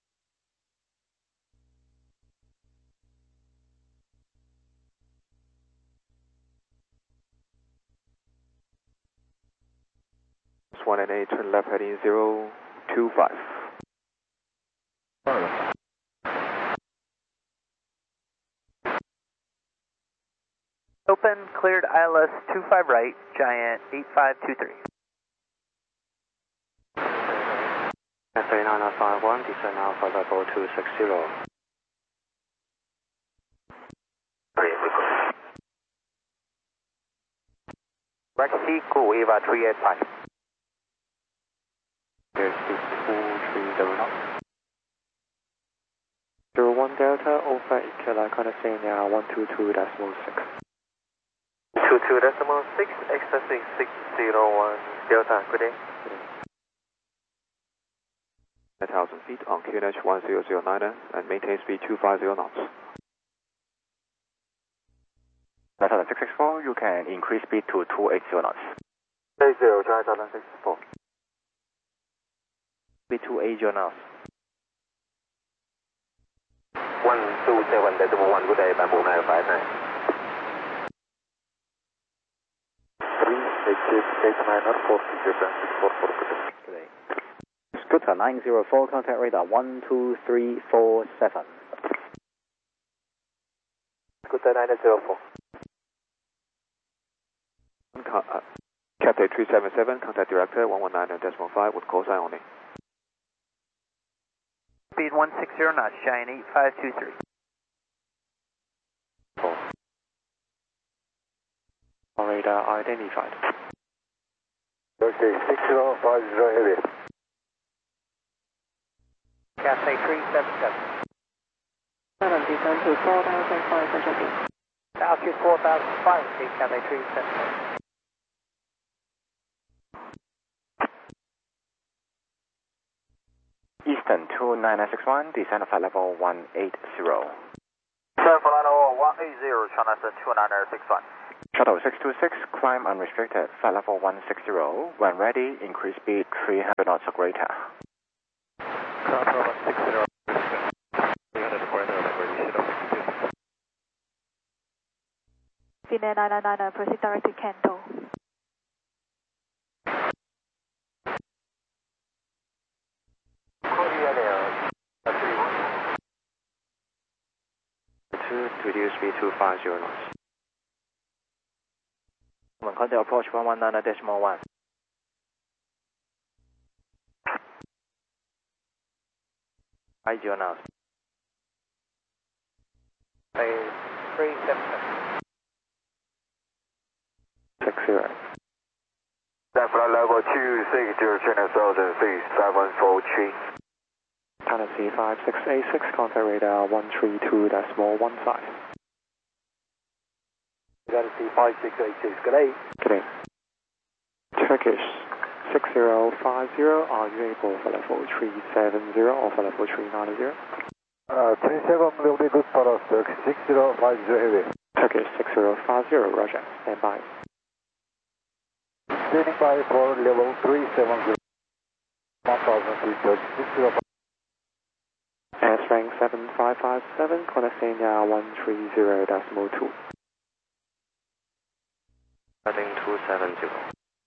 one and eight, turn left heading zero two five. Open, cleared I L S two five right, Giant eight five two three. Cathay nine five one, descend now flight level two six zero. Taxi, cool, Eva three eight five. Here's speed two three zero knots. zero one Delta, over Ikela, California one two two decimal six. two two decimal six, accessing six zero one, Delta, good day. one thousand feet on Q N H one zero zero nine and maintain speed two five zero knots. China Southern six six four, you can increase speed to two eighty knots. eight zero, China Southern six four. Speed two eighty knots. one two seven decimal one, good day, Bamboo nine five nine. three eight eight nine, not four six four four, good day. Scooter nine zero four, contact radar one two three four seven. Scooter nine zero four. Uh, Cathay three seven seven, contact director one one nine decimal five with call sign only. Speed one six zero knots, Giant eight five two three. Radar identified. Okay, six zero five zero heavy. Cathay three seven seven. Seven, descend to four thousand five hundred feet. Altitude four thousand five feet, Cathay three seven seven. Eastern two nine nine six one, descend to flight level one eight zero. Descend flight level one eight zero, China Southern two nine six one. Shuttle six two six, climb unrestricted, flight level one sixty. When ready, increase speed three hundred knots or greater. Contour one sixty, three hundred or greater, ready, shuttle six two six. Finnair nine nine nine, proceed direct to Kanto. two to reduce speed to five zero knots. Contact approach one one nine decimal one. Five zero knots. three seven seven. Six zero. That flight level two six zero, China Southern Phase five one four three. China C five six eight six, contact radar one three two decimal one five. Got a C five six eight six, good day. Good day. Turkish six zero five zero, are you able for level three seven zero or for level three nine zero? Uh, three seven will be good for us, Turkish six zero five zero heavy. Turkish six zero five zero, roger, stand by. Standing by for level three seven zero, one thousand feet, Turkish six zero five. S rank seven five five seven, connecting uh, one three zero decimal two. Heading two seven zero.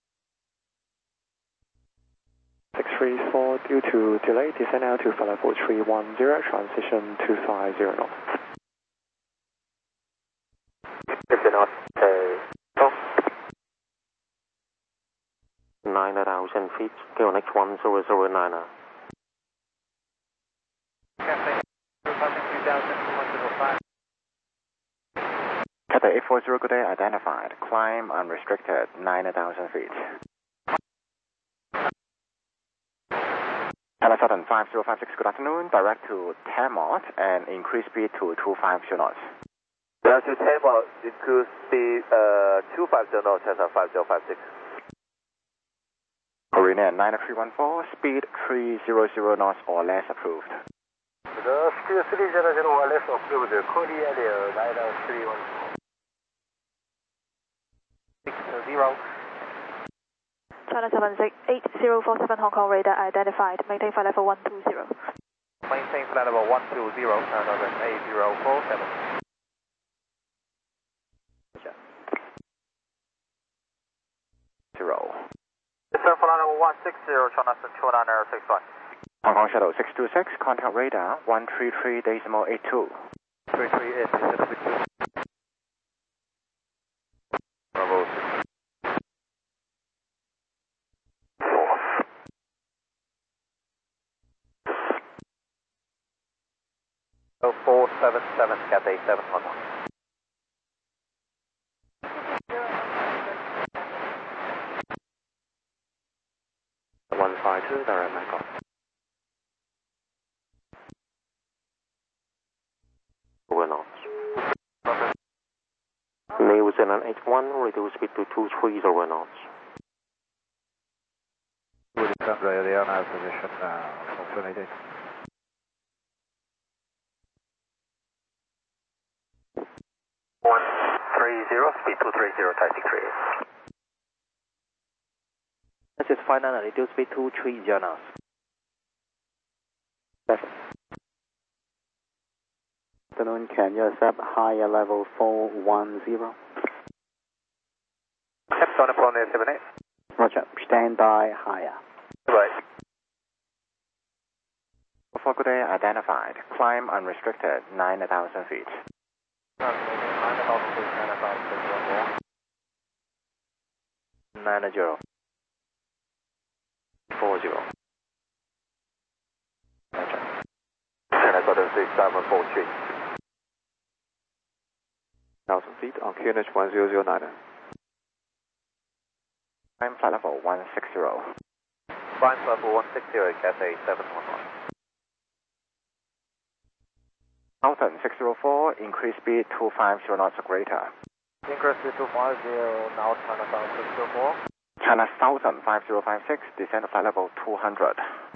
six three four, due to delay, descend out to flight level three one zero, transition two five zero knots. fifty knots, uh, nine thousand feet, K one X one zero zero nine. Cathay, passing two thousand, one zero five. Cathay eight four zero, good day, identified. Climb unrestricted, nine thousand feet. China Southern five zero five six, good afternoon. Direct to Tamot and increase speed to two five zero knots. Direct to Tamot, increase speed uh, two five zero knots, China five zero five six. Korean nine three one four, speed three hundred knots or less approved. The speed three hundred or less approved, Korea Air nine three one four. six zero. China seven six eight zero four seven, Hong Kong radar identified. Maintain flight level one two zero. Maintain flight level one two zero, China eight zero four seven. Zero. Descend flight level one six zero, China two nine zero six one. Hong Kong Shuttle six two six, contact radar one three three decimal eight two. three three eight, six two. Bravo Oh, four seven seven, Cathay seven one one. one five two, direct Bangkok. We're not. New Zealand eight one, reduce speed to two three zero knots. With the Sandra, they are now position uh, consolidated. one three zero, speed two three zero, taxi three. This is five nine nine, reduce speed two three zero knots. Seven. Afternoon, can you accept higher level four one zero? Captain upon seven eight. Roger, stand by higher. Right. For good day, identified. Climb unrestricted, nine thousand feet. nine thousand feet, nine thousand feet, nine zero. four zero. China Southern six seven four three. one thousand feet on Q N H one zero zero nine. Climb flight level one sixty. Climb level one sixty, Cathay seven one one. Southern six zero four, increase speed two five zero knots or greater. Increase to two five zero, now China Southern six zero four. China Southern five zero five six, descend to flight level two hundred.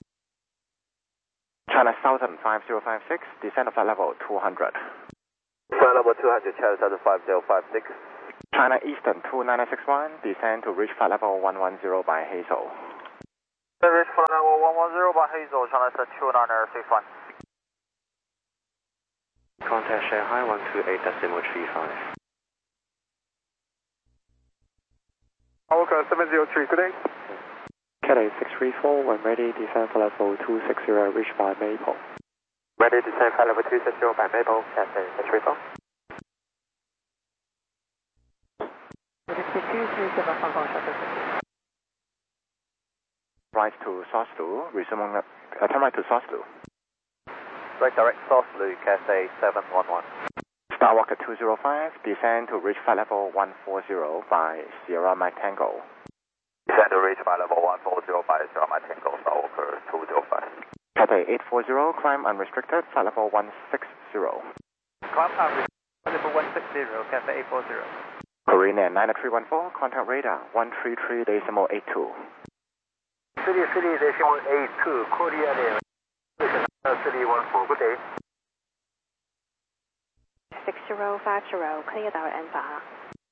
China Southern five zero five six, descend to flight level two hundred. Flight level two hundred, China Southern five zero five six. China Eastern two nine six one, descend to reach flight level one one zero by Hazel. Reach flight level one one zero by Hazel, China Eastern two nine six one. Contact Shanghai one two eight decimal three five. Awaka seven zero three, good day. Cathay six three four, when ready, descend for level two six zero, reach by Maple. Ready to descend for level two six zero by Maple, Cathay six three four. Right to Soslu, resuming uh, turn right to Soslu. Right direct Soslu, Cathay seven one one. Starwalker two zero five, descend to reach flight level one four zero by Sierra Mike Tango. Descend to reach flight level one four zero by Sierra Mike Tango, Starwalker two zero five. Cathay eight four zero, climb unrestricted, flight level one six zero. Climb unrestricted, flight level one six zero, Cathay eight four zero. Korean Air nine three one four, contact radar one three three decimal eight two. three three decimal eight two, Korean Air three one four, good day. six zero five zero, clear our Alpha.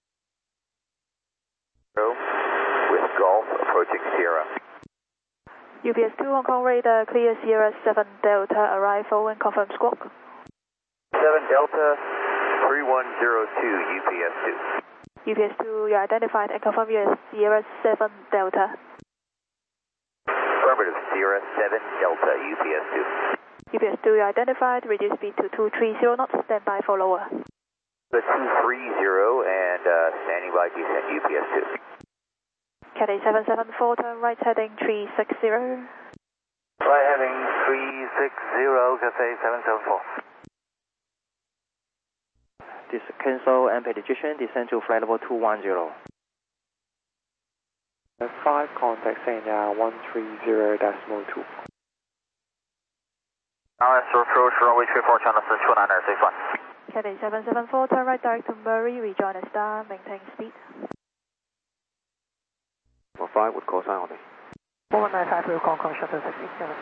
With Golf approaching Sierra. U P S two Hong Kong radar, clear Sierra seven Delta, arrival and confirm squawk. seven Delta, three one zero two, U P S two. U P S two, you identified and confirm you as Sierra seven Delta. Affirmative, Sierra seven Delta, U P S two. U P S two, you identified, reduce speed to two three zero knots, stand by for lower. The two three zero and uh, standing by descent U P S two. Cathay seven seven four, turn right heading three six zero. Right heading three six zero, Cathay seven seven four. This cancel and petition, descend to flight level two one zero. five, contact Sanya one three zero decimal two. Now let's approach runway three four, China two nine six one. Cathay seven seven four, turn right direct to Murray, rejoin a star, maintain speed. one five with call sign on it. one nine five will Hong Kong shuttle six eight seven.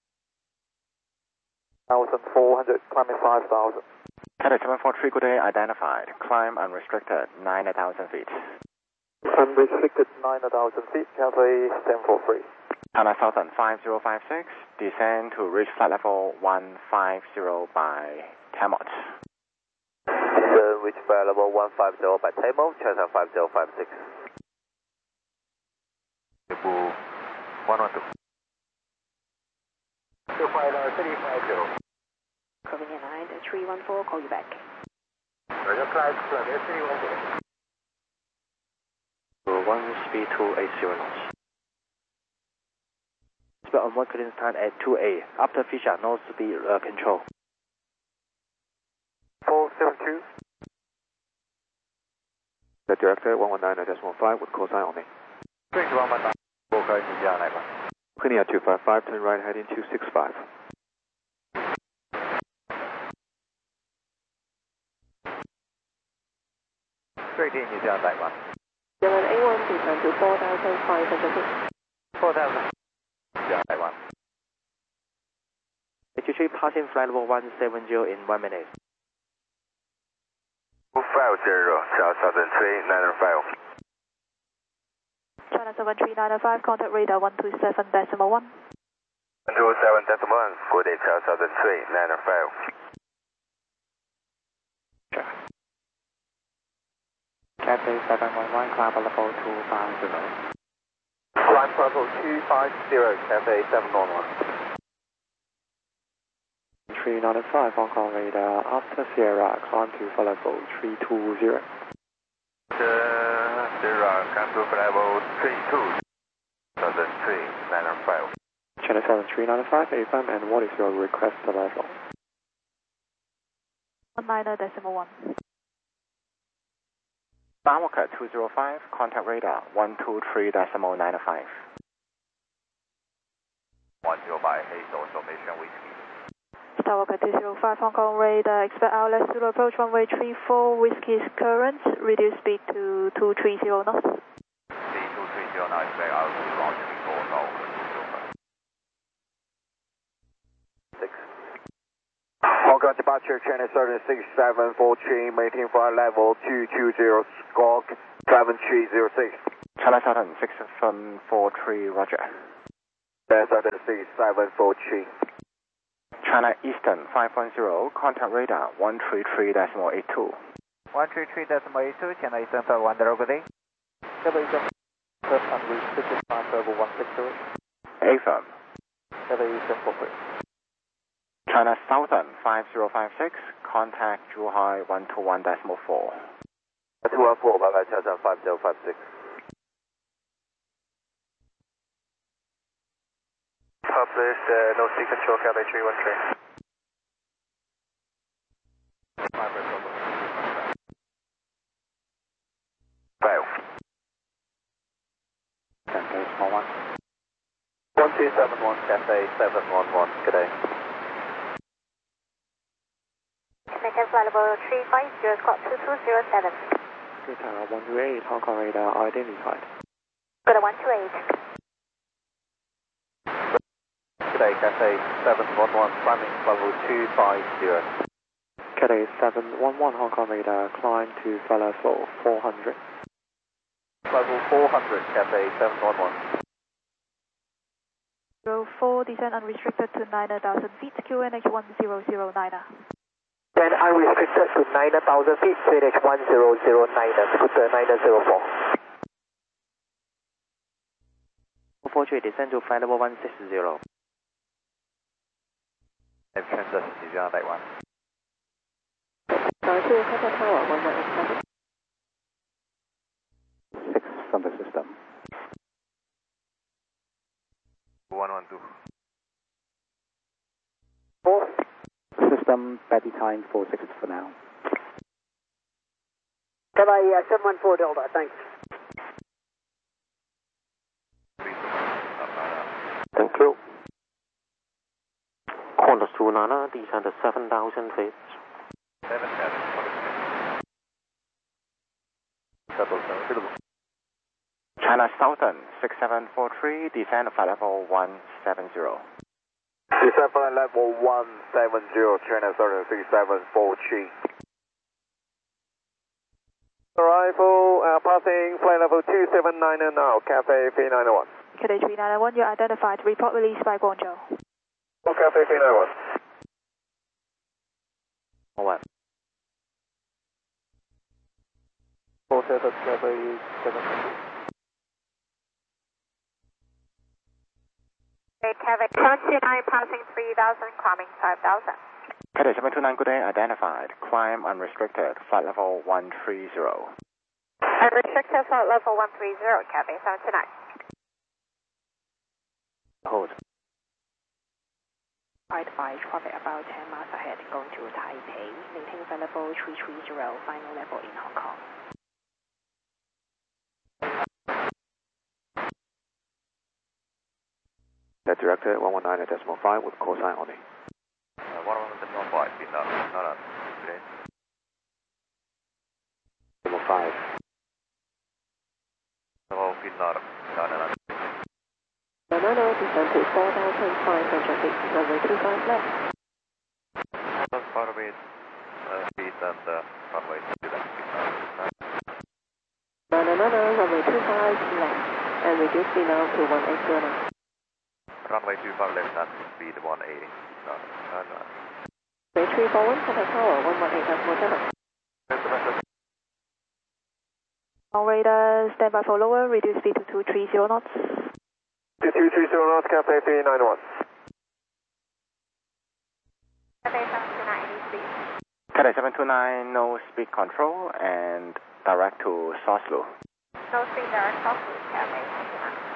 one thousand four hundred, climbing five thousand. Cathay seven four three, good day, identified. Climb unrestricted, nine thousand feet. Unrestricted nine thousand feet, Cathay seven four three. China Southern five zero five six, descend to reach flight level one five zero by Tamot. Descend reach flight level one five zero by Tamot, China five zero five six. one one two. two five three five zero. Korean nine three one four, call you back. Roger, flight three one zero. one speed two eight zero knots. Speed on one clearance time at two A. After Fisher, no speed uh, control. four seven two. The director one one nine decimal five with call sign on it. three one one nine. Cleaning at two five five, turn right heading two six five. Straight in, New Zealand Taiwan. Zealand A one, descend to four thousand five hundred feet. four thousand. New Zealand Taiwan. H three passing flight level one seven zero in one minute. two five zero, South Southern three nine five. China seven three nine five, contact radar one two seven decimal one. one two seven decimal one, good day, South Southern three nine five. Cathay seven one one, climb level two five zero. Climb level two five zero, Cathay seven one one. three nine five, Hong Kong radar, after Sierra, climb to flight level three two zero. Sierra, climb to flight level three two, Southern three nine five. China seven three nine five, A F M, and what is your request level? one nine decimal one. Starwalker two zero five, contact radar one two three decimal nine five. one zero by Hazel, formation whiskey. Starwalker two zero five, Hong Kong radar, expect our left to approach runway three four, whiskey's current, reduce speed to two three zero knots. Speed two three zero knots, expect our launch before Starwalker two zero five. six. Hong Ground departure, China Southern six seven four three, maintain flight level two two zero, squawk seven three zero six. China Southern six seven four three, roger. China Southern six seven four three. China Eastern five one zero, contact radar one three three point eight two. one three three point eight two, China Eastern five one zero, good day. China Eastern first unrestricted flight level one six zero. Affirm. China Eastern four three. China Southern five zero five six, contact Zhuhai one two one point four. two one four, bye bye, China five zero five six. Published, uh, no seat control, Cathay three one three. Fail. Cathay small one. one two seven one, Cathay seven one one, good day. Maintain flight level three five zero, squawk two two zero seven. Tower one two eight, Hong Kong radar identified. Good, one two eight. Good day, Cathay seven one one, climbing level two five zero. Cathay seven one one, Hong Kong radar, climb to flight level four hundred. Level four hundred, Cathay seven one one. zero four, descend unrestricted to nine thousand feet, Q N H one zero zero nine. Then unrestricted to nine thousand feet, Q N H one zero zero nine, scooter nine zero four. four three, descend to flight level one six zero. Transit, zero eight one. Tower two, contact tower one one eight seven. Six from the system. one one two. Four. System, Betty time four six for now. Can I, uh, seven one four Delta, thanks. Thank you. Qantas two niner, descend at seven thousand feet. seven seven. Double seven. China Southern six seven four three, descend flight level one seven zero. Descend flight level one seven zero, China Southern six seven four three. Arrival, uh, passing flight level two seven nine now, Cathay three nine one. Cathay three nine one, you're identified. Report released by Guangzhou. Oh, Cathay three nine one. One. four seven, Cathay seven. Cathay seven two nine, passing three thousand, climbing five thousand. Cathay seven two nine, good day, identified. Climb unrestricted, flight level one three zero. Unrestricted flight level one three zero, Cathay seven two nine. Hold. Flight five, traffic about ten miles ahead, going to Taipei. Maintain flight level three three zero, final level in Hong Kong. That director one one nine decimal five with call sign only. one one decimal five, feet not, not on. Today. Decimal five. Hello, feet not, not on. No, no, no, descend to four thousand five hundred feet, runway two five left. That's part of it, uh, feet and uh, runway two left, feet not. No, no, no, no, runway two five left, and reduce speed now to one eight zero. Runway two five left, that's speed one eighty. No, no, no. Runway three four one, contact tower one one eight decimal seven. On radar, stand by for lower, reduce speed to two three zero knots. two two three zero knots, Cathay three nine one. Cathay seven two nine, any speed. Cathay seven two nine, no speed control, and direct to Soslo. No speed direct, Southwest, Cathay seven two nine.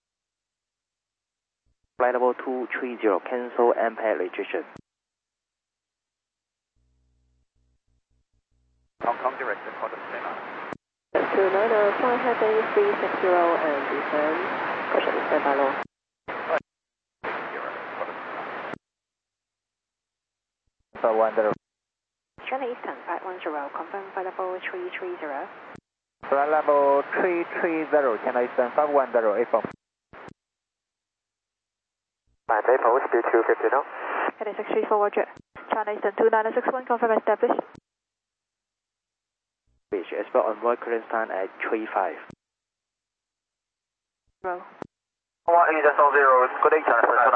Flight level two three zero, cancel M P A D registration. Hong Kong director, quarter to nine. two nine zero, fly heading three six zero and descend. Caution, stand by low. five one zero. China Eastern five one zero, confirm flight level three three zero. Flight level three three zero, China Eastern five one zero, A four. Bản Tây Phố, speed two fifty knots. Cathay six three four, roger. China Eastern two nine six one, confirm established. Beach, expect onward clearance time at three five. Zero. one eight zero, good day, China.